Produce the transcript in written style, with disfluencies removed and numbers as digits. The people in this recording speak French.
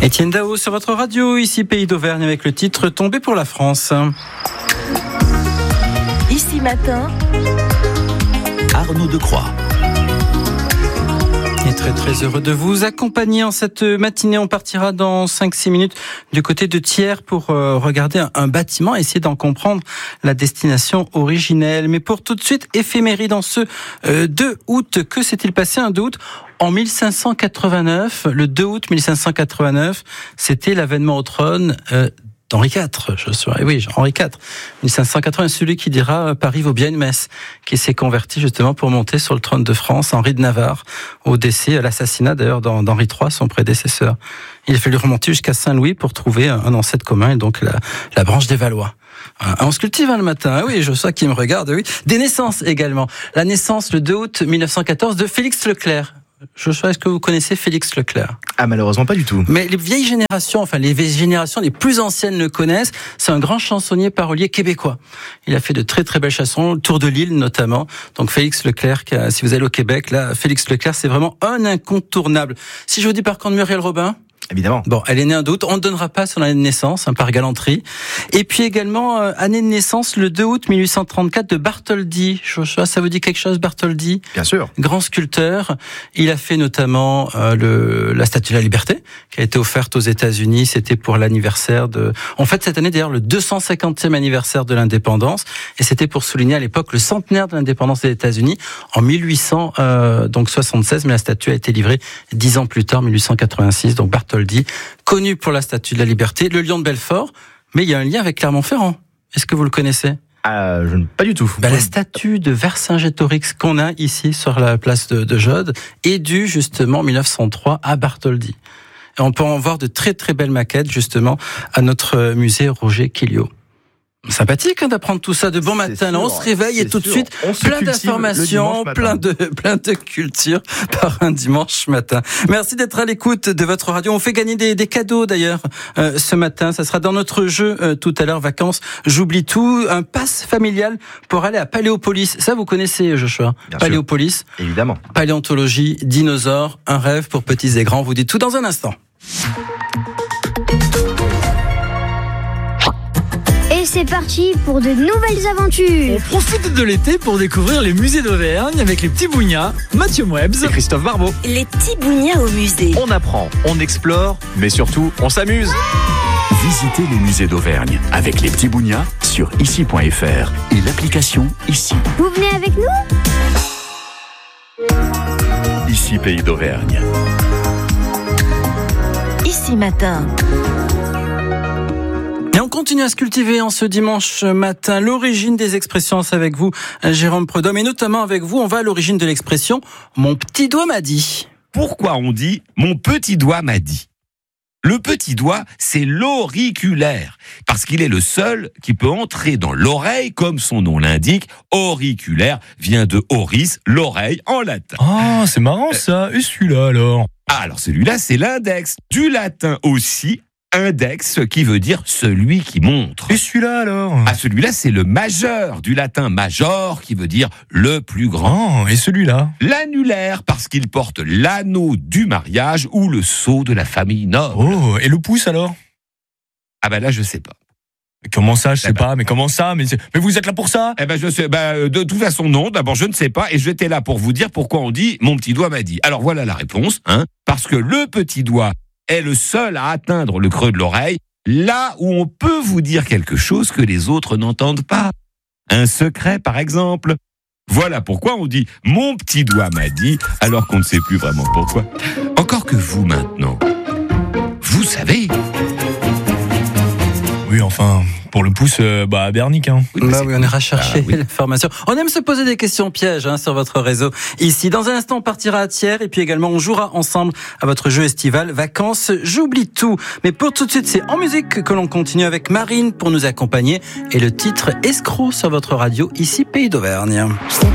Étienne Dao sur votre radio, ici Pays d'Auvergne, avec le titre Tombé pour la France. Ici matin, Arnaud Decroix. Et très heureux de vous accompagner en cette matinée. On partira dans 5-6 minutes du côté de Thiers pour regarder un bâtiment, essayer d'en comprendre la destination originelle. Mais pour tout de suite, éphéméride en ce 2 août. Que s'est-il passé un 2 août en 1589, le 2 août 1589, c'était l'avènement au trône d'Henri IV, Henri IV, 1580, celui qui dira Paris vaut bien une messe, qui s'est converti justement pour monter sur le trône de France, Henri de Navarre, au décès, à l'assassinat d'ailleurs d'Henri III, son prédécesseur. Il a fallu remonter jusqu'à Saint-Louis pour trouver un ancêtre commun, et donc la branche des Valois. On se cultive le matin, oui, je sais qui me regarde, oui. Des naissances également. La naissance le 2 août 1914 de Félix Leclerc. Joshua, est-ce que vous connaissez Félix Leclerc ? Ah, malheureusement pas du tout. Mais les vieilles générations, les générations les plus anciennes le connaissent. C'est un grand chansonnier parolier québécois. Il a fait de très belles chansons, le Tour de l'île notamment. Donc Félix Leclerc, si vous allez au Québec, là, Félix Leclerc, c'est vraiment un incontournable. Si je vous dis par contre Muriel Robin ? Évidemment. Bon, elle est née un doute. On ne donnera pas son année de naissance, par galanterie. Et puis également, année de naissance, le 2 août 1834 de Bartholdi. Ça vous dit quelque chose, Bartholdi ? Bien sûr. Grand sculpteur. Il a fait notamment la Statue de la Liberté, qui a été offerte aux États-Unis. C'était pour l'anniversaire en fait, cette année, d'ailleurs, le 250e anniversaire de l'indépendance. Et c'était pour souligner à l'époque le centenaire de l'indépendance des États-Unis en 1876. Mais la statue a été livrée 10 ans plus tard, 1886. Donc Bartholdi, connu pour la Statue de la Liberté, le Lion de Belfort, mais il y a un lien avec Clermont-Ferrand. Est-ce que vous le connaissez ? Pas du tout. La statue de Vercingétorix qu'on a ici sur la place de Jode est due justement en 1903 à Bartholdi. Et on peut en voir de très belles maquettes justement à notre musée Roger Quilliot. Sympathique d'apprendre tout ça de bon matin. On se réveille et tout de suite plein d'informations, plein de culture par un dimanche matin. Merci d'être à l'écoute de votre radio. On fait gagner des cadeaux d'ailleurs ce matin. Ça sera dans notre jeu tout à l'heure, vacances, j'oublie tout. Un pass familial pour aller à Paléopolis. Ça vous connaissez, Joshua ? Bien Paléopolis. sûr. Évidemment. Paléontologie, dinosaures, un rêve pour petits et grands. On vous dit tout dans un instant. Et c'est parti pour de nouvelles aventures. On profite de l'été pour découvrir les musées d'Auvergne avec les petits bougnats, Mathieu Moebs Et Christophe Barbeau. les petits bougnats au musée. On apprend, on explore, mais surtout, on s'amuse. Visitez les musées d'Auvergne avec les petits bougnats sur ici.fr et l'application Ici. Vous venez avec nous ? Ici Pays d'Auvergne. Ici matin. Et on continue à se cultiver en ce dimanche matin. L'origine des expressions, c'est avec vous, Jérôme Prudhomme. Et notamment avec vous, on va à l'origine de l'expression « mon petit doigt m'a dit ». Pourquoi on dit « mon petit doigt m'a dit ». Le petit doigt, c'est l'auriculaire, parce qu'il est le seul qui peut entrer dans l'oreille, comme son nom l'indique. Auriculaire vient de auris, l'oreille en latin. Ah, c'est marrant ça. Et celui-là alors ? Alors celui-là, c'est l'index, du latin aussi, index, qui veut dire celui qui montre. Et celui-là alors ? Ah, celui-là, c'est le majeur, du latin major, qui veut dire le plus grand. Oh, et celui-là ? L'annulaire, parce qu'il porte l'anneau du mariage ou le sceau de la famille noble. Oh, et le pouce alors ? Ah ben là, je sais pas. Comment ça, je sais pas, mais comment ça ? Mais vous êtes là pour ça ? Eh ben je sais, de toute façon non. D'abord je ne sais pas et j'étais là pour vous dire pourquoi on dit mon petit doigt m'a dit. Alors voilà la réponse, parce que le petit doigt est le seul à atteindre le creux de l'oreille, là où on peut vous dire quelque chose que les autres n'entendent pas. Un secret par exemple. Voilà pourquoi on dit mon petit doigt m'a dit, alors qu'on ne sait plus vraiment pourquoi. Encore que vous maintenant, vous savez. Oui, enfin, pour le pouce, Bernic, hein. Oui, on ira chercher l'information. On aime se poser des questions pièges sur votre réseau. Ici, dans un instant, on partira à Thiers et puis également, on jouera ensemble à votre jeu estival Vacances, j'oublie tout. Mais pour tout de suite, c'est en musique que l'on continue avec Marine pour nous accompagner et le titre Escroc sur votre radio, ici Pays d'Auvergne.